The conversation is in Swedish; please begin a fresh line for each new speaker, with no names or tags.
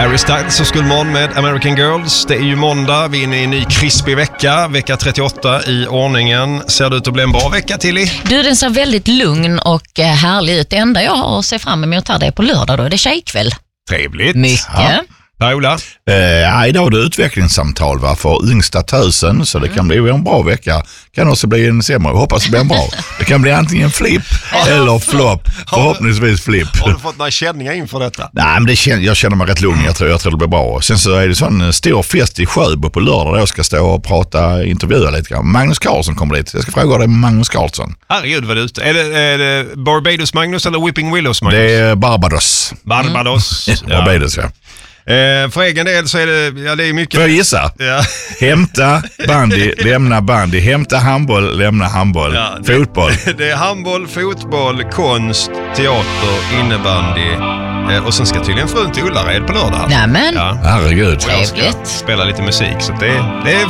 Harry Styles och Skolmorgon med American Girls. Det är ju måndag, vi är inne i en ny krispig vecka 38 i ordningen. Ser det ut att bli en bra vecka, Tilly?
Du, den ser väldigt lugn och härlig ut. Det enda jag har att se fram emot här, det är på lördag då. Det är tjejkväll.
Trevligt.
Mycket.
Ja. Paula?
Idag är det utvecklingssamtal för yngsta 1000, så det kan bli en bra vecka. Kan också bli en sämre, hoppas det blir en bra. Det kan bli antingen flipp eller flopp. Förhoppningsvis flipp.
Har du fått några känningar inför detta?
Nej, men jag känner mig rätt lugn. Jag tror det blir bra. Sen så är det sån stor fest i Sjöbo på lördag där jag ska stå och intervjua lite grann. Magnus Carlsson kommer dit. Jag ska fråga dig Magnus Carlsson.
Herregud vad det är ute. Är det Barbados Magnus eller Whipping Willows Magnus?
Det är Barbados.
Barbados.
Barbados, ja.
För egen del så är det är mycket.
Får jag gissa?
Ja.
Hämta bandy, lämna bandy. Hämta handboll, lämna handboll.
Ja,
fotboll.
Det är handboll, fotboll, konst, teater, innebandy. Och sen ska tydligen frun till Ullared på lördag.
Nämen.
Ja.
Herregud.
Och jag ska spela lite musik. Så det är